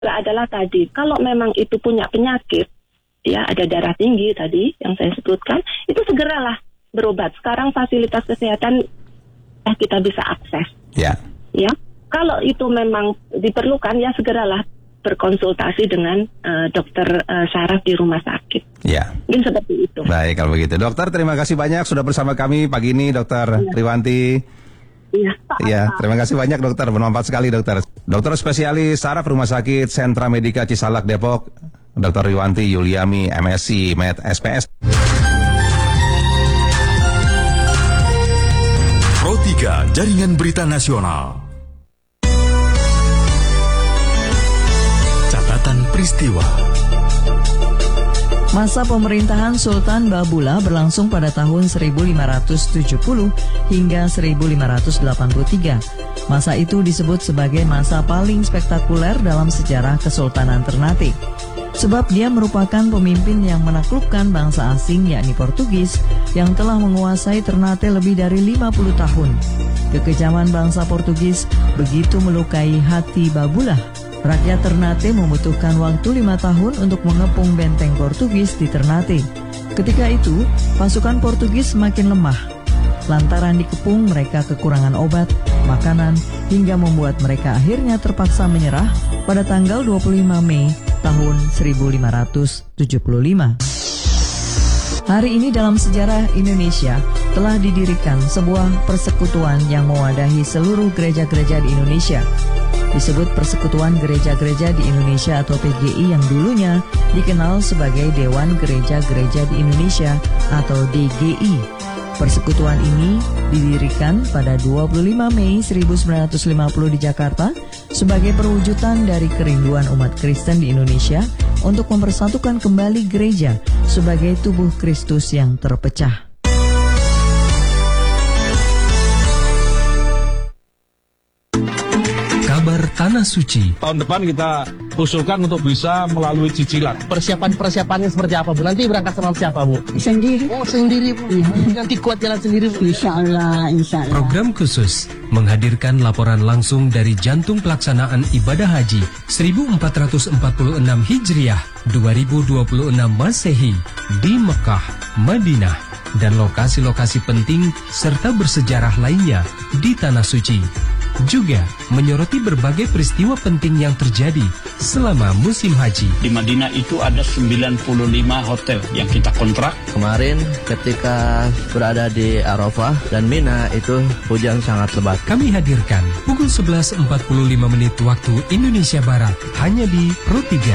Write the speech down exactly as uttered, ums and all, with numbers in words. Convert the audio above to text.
adalah tadi, kalau memang itu punya penyakit, ya ada darah tinggi tadi yang saya sebutkan, itu segeralah berobat. Sekarang fasilitas kesehatan ya kita bisa akses. Ya. Ya, kalau itu memang diperlukan, ya segeralah berkonsultasi dengan uh, dokter uh, saraf di rumah sakit. Ya. Mungkin seperti itu. Baik, kalau begitu. Dokter, terima kasih banyak sudah bersama kami pagi ini, Dokter ya. Riwanti. Iya. Iya, terima kasih banyak dokter, bermanfaat sekali dokter. Dokter spesialis saraf Rumah Sakit Sentra Medika Cisalak Depok, Dokter Riwanti Yuliami, M Si, Med S P S. Pro tiga Jaringan Berita Nasional. Catatan peristiwa. Masa pemerintahan Sultan Babula berlangsung pada tahun seribu lima ratus tujuh puluh hingga seribu lima ratus delapan puluh tiga. Masa itu disebut sebagai masa paling spektakuler dalam sejarah Kesultanan Ternate. Sebab dia merupakan pemimpin yang menaklukkan bangsa asing yakni Portugis yang telah menguasai Ternate lebih dari lima puluh tahun. Kekejaman bangsa Portugis begitu melukai hati Babula. Rakyat Ternate membutuhkan waktu lima tahun untuk mengepung benteng Portugis di Ternate. Ketika itu, pasukan Portugis semakin lemah. Lantaran dikepung, mereka kekurangan obat, makanan, hingga membuat mereka akhirnya terpaksa menyerah pada tanggal dua puluh lima Mei tahun seribu lima ratus tujuh puluh lima. Hari ini dalam sejarah Indonesia telah didirikan sebuah persekutuan yang mewadahi seluruh gereja-gereja di Indonesia. Disebut Persekutuan Gereja-Gereja di Indonesia atau P G I yang dulunya dikenal sebagai Dewan Gereja-Gereja di Indonesia atau D G I. Persekutuan ini didirikan pada dua puluh lima Mei seribu sembilan ratus lima puluh di Jakarta sebagai perwujudan dari kerinduan umat Kristen di Indonesia untuk mempersatukan kembali gereja sebagai tubuh Kristus yang terpecah. Kabar Tanah Suci. Tahun depan kita usulkan untuk bisa melalui cicilan. Persiapan-persiapannya seperti apa, Bu? Nanti berangkat sama siapa, Bu? Sendiri. Oh, sendiri, Bu. Nanti kuat jalan sendiri, Bu. Insya Allah, insya Allah. Program khusus menghadirkan laporan langsung dari jantung pelaksanaan ibadah haji seribu empat ratus empat puluh enam Hijriah dua ribu dua puluh enam Masehi di Mekah, Madinah, dan lokasi-lokasi penting serta bersejarah lainnya di Tanah Suci. Juga menyoroti berbagai peristiwa penting yang terjadi selama musim haji. Di Madinah itu ada sembilan puluh lima hotel yang kita kontrak. Kemarin ketika berada di Arafah dan Mina itu hujan sangat lebat. Kami hadirkan pukul sebelas empat puluh lima menit waktu Indonesia Barat hanya di Pro tiga.